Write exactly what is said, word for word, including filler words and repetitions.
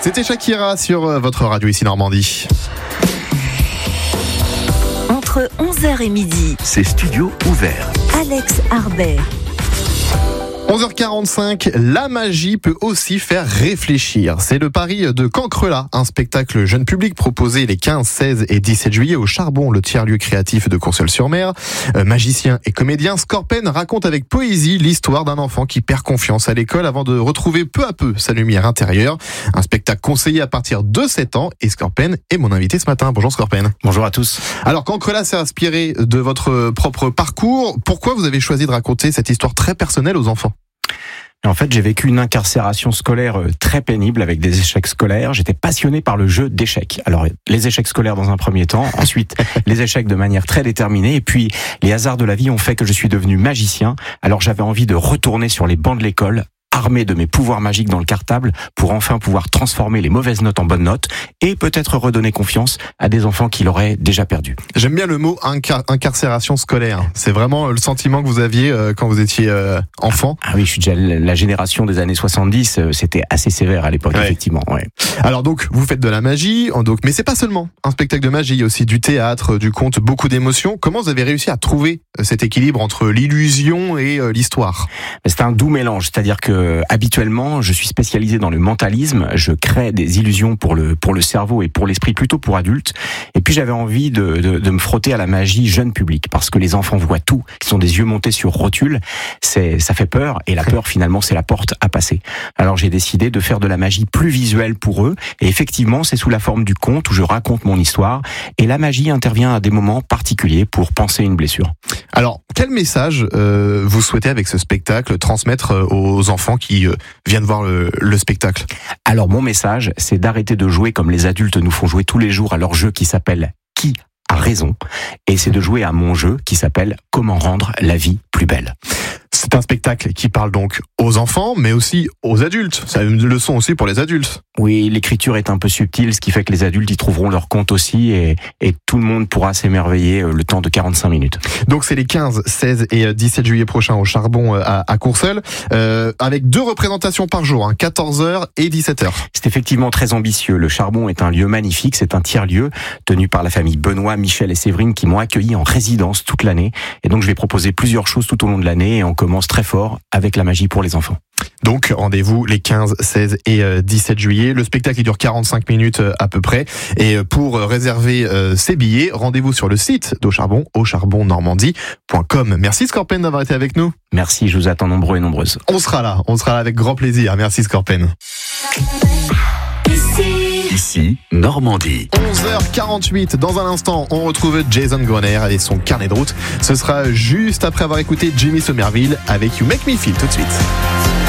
C'était Shakira sur votre radio ici Normandie. Entre onze heures et midi, c'est Studio Ouvert. Alex Harbert. onze heures quarante-cinq, la magie peut aussi faire réfléchir. C'est le pari de Cancrela, un spectacle jeune public proposé les quinze, seize et dix-sept juillet au Charbon, le tiers-lieu créatif de Courseulles-sur-Mer. Euh, magicien et comédien, Scorpen raconte avec poésie l'histoire d'un enfant qui perd confiance à l'école avant de retrouver peu à peu sa lumière intérieure. Un spectacle conseillé à partir de sept ans et Scorpen est mon invité ce matin. Bonjour Scorpen. Bonjour à tous. Alors Cancrela s'est inspiré de votre propre parcours. Pourquoi vous avez choisi de raconter cette histoire très personnelle aux enfants ? En fait, j'ai vécu une incarcération scolaire très pénible avec des échecs scolaires. J'étais passionné par le jeu d'échecs. Alors, les échecs scolaires dans un premier temps, ensuite les échecs de manière très déterminée, et puis les hasards de la vie ont fait que je suis devenu magicien. Alors, j'avais envie de retourner sur les bancs de l'école, armé de mes pouvoirs magiques dans le cartable, pour enfin pouvoir transformer les mauvaises notes en bonnes notes et peut-être redonner confiance à des enfants qui l'auraient déjà perdu. J'aime bien le mot incar- incarcération scolaire. C'est vraiment le sentiment que vous aviez euh, quand vous étiez euh, enfant. Ah oui, je suis déjà la génération des années soixante-dix, euh, c'était assez sévère à l'époque, ouais. Effectivement. Ouais. Alors donc, vous faites de la magie, donc, mais c'est pas seulement un spectacle de magie, il y a aussi du théâtre, du conte, beaucoup d'émotions. Comment vous avez réussi à trouver cet équilibre entre l'illusion et euh, l'histoire ? C'est un doux mélange, c'est-à-dire que Euh, habituellement, je suis spécialisé dans le mentalisme. Je crée des illusions pour le pour le cerveau et pour l'esprit, plutôt pour adultes. Et puis j'avais envie de, de, de me frotter à la magie jeune public, parce que les enfants voient tout, qui sont des yeux montés sur rotule. C'est ça fait peur, et la peur finalement c'est la porte à passer. Alors j'ai décidé de faire de la magie plus visuelle pour eux. Et effectivement, c'est sous la forme du conte où je raconte mon histoire. Et la magie intervient à des moments particuliers pour panser une blessure. Alors, quel message euh, vous souhaitez avec ce spectacle transmettre aux enfants qui euh, viennent voir le, le spectacle ? Alors mon message, c'est d'arrêter de jouer comme les adultes nous font jouer tous les jours à leur jeu qui s'appelle « Qui a raison ?», et c'est de jouer à mon jeu qui s'appelle « Comment rendre la vie plus belle ». C'est un spectacle qui parle donc aux enfants, mais aussi aux adultes. C'est une leçon aussi pour les adultes. Oui, l'écriture est un peu subtile, ce qui fait que les adultes y trouveront leur compte aussi, et, et tout le monde pourra s'émerveiller le temps de quarante-cinq minutes. Donc c'est les quinze, seize et dix-sept juillet prochains au Charbon à, à Courseulles, euh, avec deux représentations par jour, hein, quatorze heures et dix-sept heures. C'est effectivement très ambitieux. Le Charbon est un lieu magnifique, c'est un tiers-lieu tenu par la famille Benoît, Michel et Séverine qui m'ont accueilli en résidence toute l'année. Et donc je vais proposer plusieurs choses tout au long de l'année, et on commence très fort avec la magie pour les enfants. Donc rendez-vous les quinze, seize et dix-sept juillet. Le spectacle il dure quarante-cinq minutes à peu près. Et pour réserver ces billets, rendez-vous sur le site d'Au Charbon, au charbon normandie point com. Merci Scorpen d'avoir été avec nous. Merci, je vous attends nombreux et nombreuses. On sera là, on sera là avec grand plaisir. Merci Scorpen. Ici, Normandie. onze heures quarante-huit, dans un instant, on retrouve Jason Groner et son carnet de route. Ce sera juste après avoir écouté Jimmy Somerville avec You Make Me Feel tout de suite.